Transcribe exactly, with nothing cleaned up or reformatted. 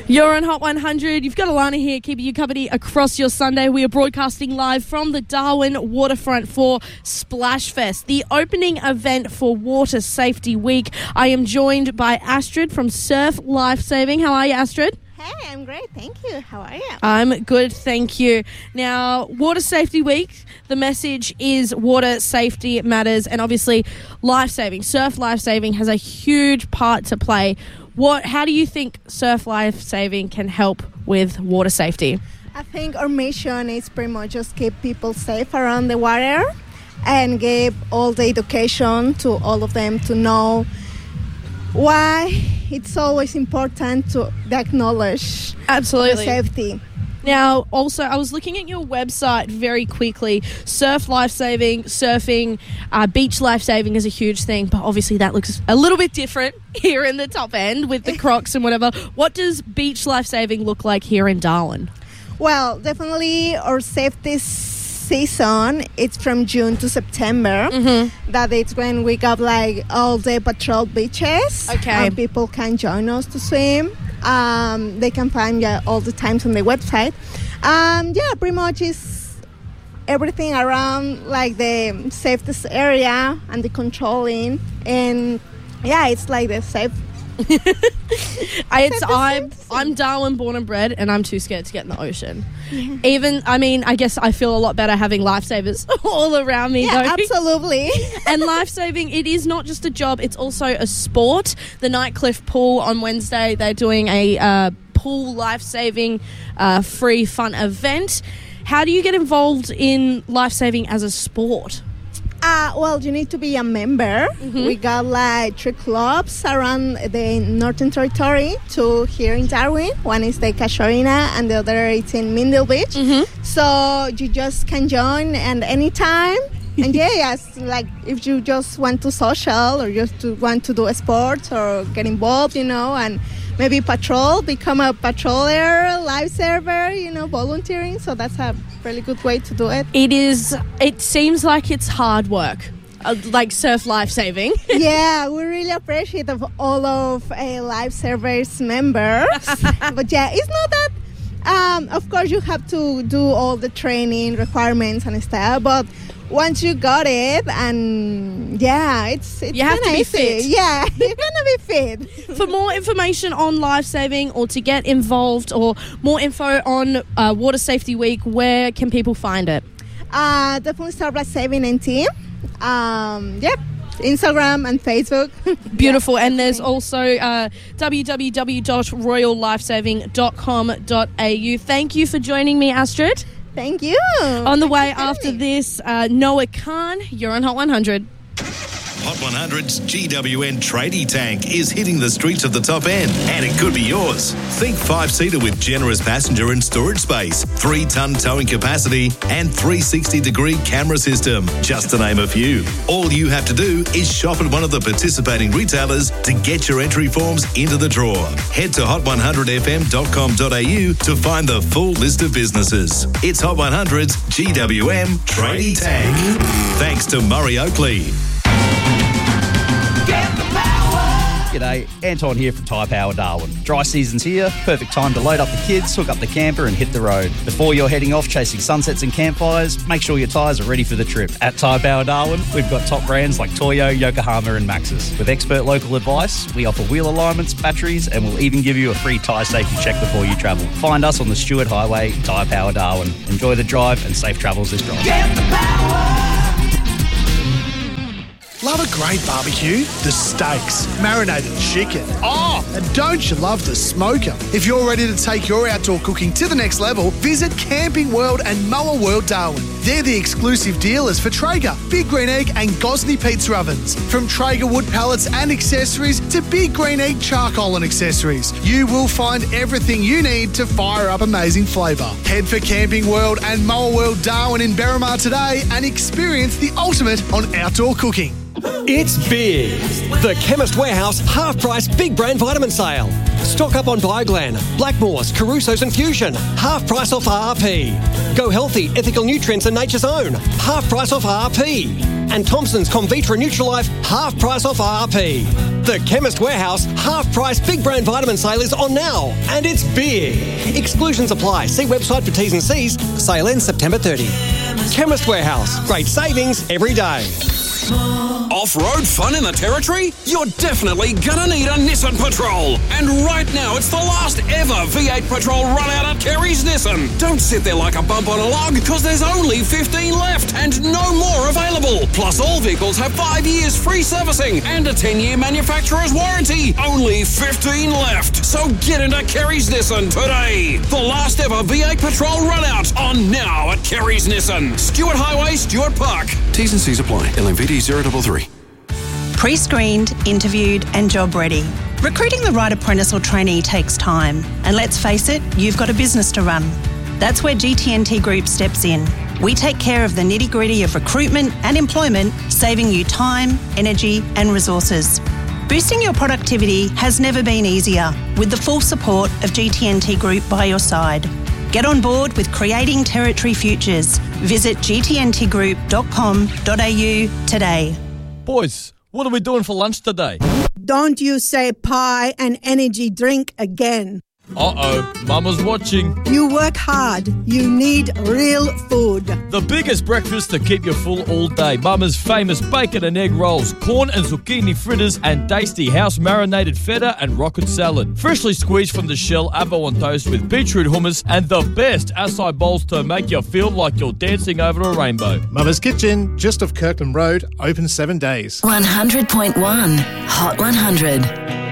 You're on Hot one hundred. You've got Alana here, keeping you company across your Sunday. We are broadcasting live from the Darwin Waterfront for Splash Fest, the opening event for Water Safety Week. I am joined by Astrid from Surf Lifesaving. How are you, Astrid? Hey, I'm great. Thank you. How are you? I'm good, thank you. Now, Water Safety Week, the message is water safety matters, and obviously life-saving. Surf lifesaving has a huge part to play. What? How do you think surf lifesaving can help with water safety? I think our mission is pretty much just keep people safe around the water and give all the education to all of them to know why it's always important to acknowledge Absolutely. the safety. Now, also, I was looking at your website very quickly. Surf lifesaving, surfing, uh, beach lifesaving is a huge thing, but obviously that looks a little bit different here in the top end with the Crocs and whatever. What does beach lifesaving look like here in Darwin? Well, definitely our safety season, it's from June to September. Mm-hmm. That it's when we got like all the patrol beaches. Okay. And people can join us to swim. Um, they can find yeah, all the times on the website. Um, yeah, pretty much is everything around like the safest area and the controlling. And yeah, it's like the safe. I, it's, I'm, I'm Darwin born and bred, and I'm too scared to get in the ocean. Yeah. Even, I mean, I guess I feel a lot better having lifesavers all around me. Yeah, though. absolutely. And lifesaving, it is not just a job, it's also a sport. The Nightcliff Pool on Wednesday, they're doing a uh, pool lifesaving uh, free fun event. How do you get involved in lifesaving as a sport? Uh, well, you need to be a member. Mm-hmm. We got like three clubs around the Northern Territory, two here in Darwin. One is the Casuarina and the other is in Mindale Beach. Mm-hmm. So you just can join at any time. And yeah, yes, like if you just want to social or just to want to do a sport or get involved, you know, and maybe patrol, become a patroller, lifesaver, you know, volunteering. So that's a really good way to do it. It is, it seems like it's hard work, uh, like surf lifesaving. Yeah, we really appreciate of all of uh, Lifesavers members. But yeah, it's not that, um, of course you have to do all the training requirements and stuff, but once you got it, and yeah, it's it's You have to be easy. fit. Yeah, you're gonna be fit. For more information on lifesaving or to get involved or more info on uh, Water Safety Week, where can people find it? Uh, definitely start by saving N T. Um, yep, Instagram and Facebook. Beautiful. Yeah, and there's also uh, w w w dot royal lifesaving dot com dot a u. Thank you for joining me, Astrid. Thank you. On the Thanks way for having after me. this, uh, Noah Khan, you're on Hot one hundred. Hot one hundred's G W N tradie tank is hitting the streets of the top end, and it could be yours. Think five-seater with generous passenger and storage space, three-ton towing capacity, and three sixty degree camera system, just to name a few. All you have to do is shop at one of the participating retailers to get your entry forms into the draw. Head to hot one hundred f m dot com dot a u to find the full list of businesses. It's Hot one hundred's G W M tradie tank. Thanks to Murray Oakley. G'day, Anton here from Tyre Power Darwin. Dry season's here, perfect time to load up the kids, hook up the camper and hit the road. Before you're heading off chasing sunsets and campfires, make sure your tyres are ready for the trip. At Tyre Power Darwin, we've got top brands like Toyo, Yokohama and Maxxis. With expert local advice, we offer wheel alignments, batteries and we'll even give you a free tyre safety check before you travel. Find us on the Stewart Highway, Tyre Power Darwin. Enjoy the drive and safe travels this drive. Get the power! Love a great barbecue? The steaks, marinated chicken. Oh, and don't you love the smoker? If you're ready to take your outdoor cooking to the next level, visit Camping World and Moa World Darwin. They're the exclusive dealers for Traeger, Big Green Egg and Gosney pizza ovens. From Traeger wood pallets and accessories to Big Green Egg charcoal and accessories, you will find everything you need to fire up amazing flavour. Head for Camping World and Moa World Darwin in Berrimah today and experience the ultimate on outdoor cooking. It's big. The Chemist Warehouse half-price big brand vitamin sale. Stock up on Bioglan, Blackmores, Caruso's and Fusion. Half price off R R P. Go healthy, ethical nutrients and nature's own. Half price off R R P. And Thompson's Comvitra Nutrilife, half price off R R P. The Chemist Warehouse half price big brand vitamin sale is on now, and it's big. Exclusions apply. See website for T's and C's. Sale ends September thirtieth. Chemist Warehouse. Great savings every day. Off-road fun in the Territory? You're definitely gonna need a Nissan Patrol. And right now, it's the last ever V eight Patrol run out at Kerry's Nissan. Don't sit there like a bump on a log, because there's only fifteen left and no more available. Plus, all vehicles have five years free servicing and a ten-year manufacturer's warranty. Only fifteen left. So get into Kerry's Nissan today. The last ever V eight Patrol run out on now at Kerry's Nissan. Stuart Highway, Stuart Park. T's and C's apply. L M V D zero three three. Pre-screened, interviewed and job ready. Recruiting the right apprentice or trainee takes time. And let's face it, you've got a business to run. That's where G T N T Group steps in. We take care of the nitty-gritty of recruitment and employment, saving you time, energy and resources. Boosting your productivity has never been easier, with the full support of G T N T Group by your side. Get on board with Creating Territory Futures. Visit g t n t group dot com dot a u today. Boys, what are we doing for lunch today? Don't you say pie and energy drink again. Uh-oh, Mama's watching. You work hard. You need real food. The biggest breakfast to keep you full all day. Mama's famous bacon and egg rolls, corn and zucchini fritters, and tasty house-marinated feta and rocket salad. Freshly squeezed from the shell, avo on toast with beetroot hummus, and the best acai bowls to make you feel like you're dancing over a rainbow. Mama's Kitchen, just off Kirkland Road, open seven days. one hundred point one Hot one hundred.